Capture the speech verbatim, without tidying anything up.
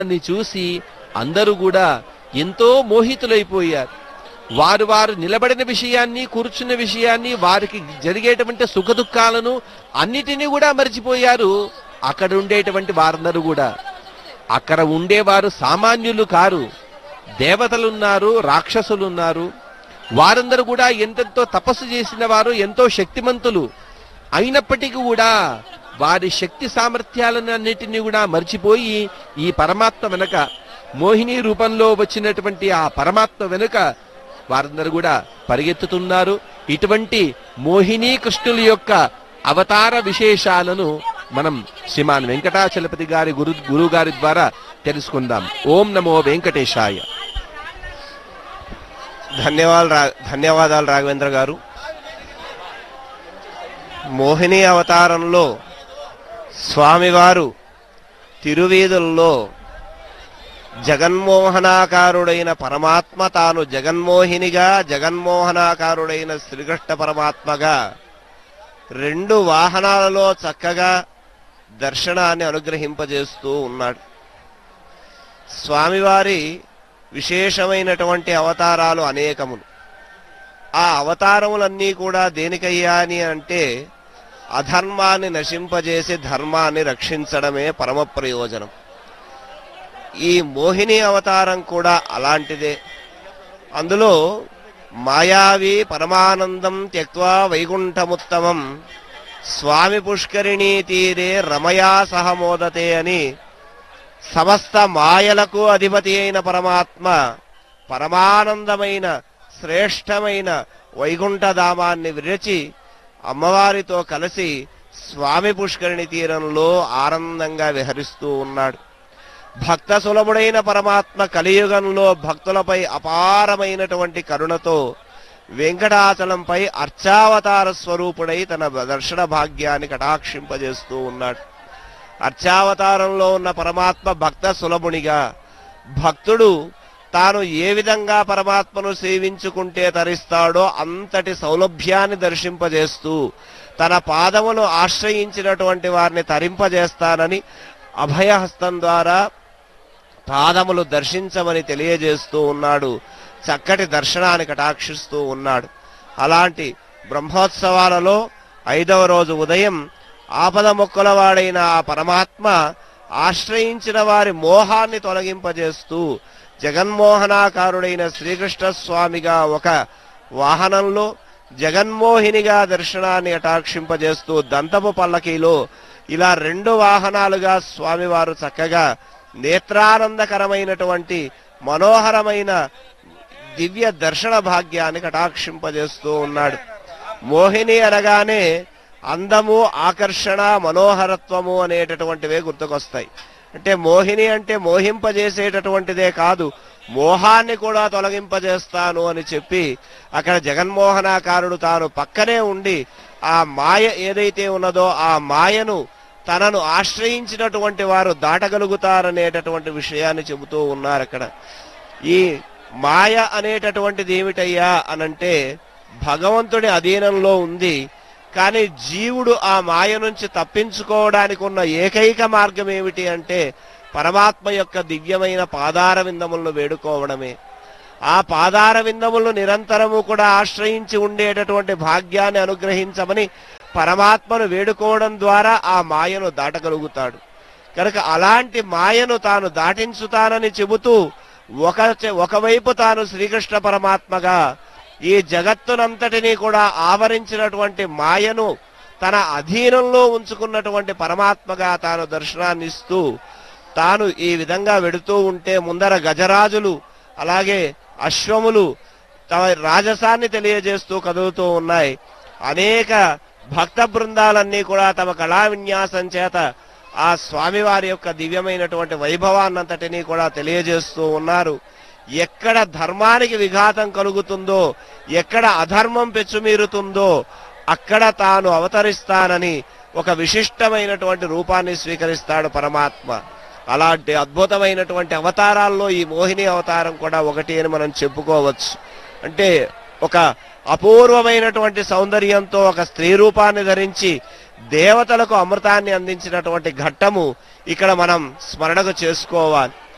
చూసి అందరూ కూడా ఎంతో మోహితులైపోయారు. వారు వారు నిలబడిన విషయాన్ని, కూర్చున్న విషయాన్ని, వారికి జరిగేటువంటి సుఖ దుఃఖాలను అన్నిటినీ కూడా మర్చిపోయారు. అక్కడ ఉండేటువంటి వారందరూ కూడా. అక్కడ ఉండేవారు సామాన్యులు కారు, దేవతలున్నారు, రాక్షసులున్నారు. వారందరూ కూడా ఎంతెంతో తపస్సు చేసిన వారు, ఎంతో శక్తిమంతులు. అయినప్పటికీ కూడా వారి శక్తి సామర్థ్యాలను అన్నిటినీ కూడా మర్చిపోయి ఈ పరమాత్మ వెనుక, మోహిని రూపంలో వచ్చినటువంటి ఆ పరమాత్మ వెనుక వారందరూ కూడా పరిగెత్తుతున్నారు. ఇటువంటి మోహిని కృష్ణుల యొక్క అవతార విశేషాలను మనం శ్రీమాన్ వెంకటాచలపతి గారి గురు గురువు గారి ద్వారా తెలుసుకుందాం. ఓం నమో వెంకటేశాయ. ధన్యవాదాలు ధన్యవాదాలు రాఘవేంద్ర గారు. మోహిని అవతారంలో స్వామివారు తిరువీధుల్లో జగన్మోహనాకారుడైన పరమాత్మ తాను జగన్మోహినిగా, జగన్మోహనాకారుడైన శ్రీకృష్ణ పరమాత్మగా రెండు వాహనాలలో చక్కగా దర్శనాన్ని అనుగ్రహింపజేస్తూ ఉన్నాడు. స్వామివారి విశేషమైనటువంటి అవతారాలు అనేకములు. ఆ అవతారములన్నీ కూడా దేనికయ్యా అని అంటే అధర్మాన్ని నశింపజేసి ధర్మాన్ని రక్షించడమే పరమ ప్రయోజనం. ఈ మోహిని అవతారం కూడా అలాంటిదే. అందులో మాయావి పరమానందం త్యక్వా వైకుంఠముత్తమం స్వామి పుష్కరిణీ తీరే రమయా సహమోదతే అని సమస్త మాయలకు అధిపతి అయిన పరమాత్మ పరమానందమైన శ్రేష్టమైన వైకుంఠధామాన్ని విరచి అమ్మవారితో కలిసి స్వామి పుష్కరిణి తీరంలో ఆనందంగా విహరిస్తూ ఉన్నాడు. భక్త సులభుడైన పరమాత్మ కలియుగంలో భక్తులపై అపారమైనటువంటి కరుణతో వెంకటాచలంపై అర్చావతార స్వరూపుడై తన దర్శన భాగ్యాన్ని కటాక్షింపజేస్తూ ఉన్నాడు. అర్చావతారంలో ఉన్న పరమాత్మ భక్త సులభునిగా, భక్తుడు తాను ఏ విధంగా పరమాత్మను సేవించుకుంటే తరిస్తాడో అంతటి సౌలభ్యాన్ని దర్శింపజేస్తూ తన పాదమును ఆశ్రయించినటువంటి వారిని తరింపజేస్తానని అభయహస్తం ద్వారా పాదములు దర్శించమని తెలియజేస్తూ ఉన్నాడు. చక్కటి దర్శనాన్ని కటాక్షిస్తూ ఉన్నాడు. అలాంటి బ్రహ్మోత్సవాలలో ఐదవ రోజు ఉదయం ఆపద మొక్కలవాడైన ఆ పరమాత్మ ఆశ్రయించిన వారి మోహాన్ని తొలగింపజేస్తూ జగన్మోహనాకారుడైన శ్రీకృష్ణ స్వామిగా ఒక వాహనంలో, జగన్మోహినిగా దర్శనాన్ని కటాక్షింపజేస్తూ దంతపు పల్లకీలో ఇలా రెండు వాహనాలుగా స్వామివారు చక్కగా నేత్రానందకరమైనటువంటి మనోహరమైన దివ్య దర్శన భాగ్యాన్ని కటాక్షింపజేస్తూ ఉన్నాడు. మోహిని అనగానే అందము, ఆకర్షణ, మనోహరత్వము అనేటటువంటివే గుర్తుకొస్తాయి. అంటే మోహిని అంటే మోహింపజేసేటటువంటిదే కాదు, మోహాన్ని కూడా తొలగింపజేస్తాను అని చెప్పి అక్కడ జగన్మోహనాకారుడు తాను పక్కనే ఉండి ఆ మాయ ఏదైతే ఉన్నదో ఆ మాయను తనను ఆశ్రయించినటువంటి వారు దాటగలుగుతారనేటటువంటి విషయాన్ని చెబుతూ ఉన్నారు. అక్కడ ఈ మాయ అనేటటువంటిది ఏమిటయ్యా అనంటే భగవంతుడి అధీనంలో ఉంది. కానీ జీవుడు ఆ మాయ నుంచి తప్పించుకోవడానికి ఉన్న ఏకైక మార్గం ఏమిటి అంటే పరమాత్మ యొక్క దివ్యమైన పాదార విందములను వేడుకోవడమే. ఆ పాదార విందములను నిరంతరము కూడా ఆశ్రయించి ఉండేటటువంటి భాగ్యాన్ని అనుగ్రహించమని పరమాత్మను వేడుకోవడం ద్వారా ఆ మాయను దాటగలుగుతాడు. కనుక అలాంటి మాయను తాను దాటించుతానని చెబుతూ ఒక ఒకవైపు తాను శ్రీకృష్ణ పరమాత్మగా ఈ జగత్తునంతటినీ కూడా ఆవరించినటువంటి మాయను తన అధీనంలో ఉంచుకున్నటువంటి పరమాత్మగా తాను దర్శనాన్ని ఇస్తూ తాను ఈ విధంగా వెడుతూ ఉంటే ముందర గజరాజులు అలాగే అశ్వములు తమ రాజసాన్ని తెలియజేస్తూ కదులుతూ ఉన్నాయి. అనేక భక్త బృందాలన్నీ కూడా తమ కళా విన్యాసం చేత ఆ స్వామివారి యొక్క దివ్యమైనటువంటి వైభవాన్నంతటినీ కూడా తెలియజేస్తూ ఉన్నారు. ఎక్కడ ధర్మానికి విఘాతం కలుగుతుందో, ఎక్కడ అధర్మం పెచ్చుమీరుతుందో అక్కడ తాను అవతరిస్తానని ఒక విశిష్టమైనటువంటి రూపాన్ని స్వీకరిస్తాడు పరమాత్మ. అలాంటి అద్భుతమైనటువంటి అవతారాల్లో ఈ మోహిని అవతారం కూడా ఒకటి అని మనం చెప్పుకోవచ్చు. అంటే ఒక అపూర్వమైనటువంటి సౌందర్యంతో ఒక స్త్రీ రూపాన్ని ధరించి దేవతలకు అమృతాన్ని అందించినటువంటి ఘట్టము ఇక్కడ మనం స్మరణకు చేసుకోవాలి.